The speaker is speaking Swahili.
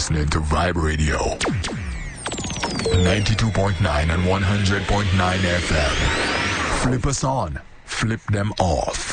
listening to Vibe Radio. 92.9 and 100.9 FM. Flip us on, flip them off.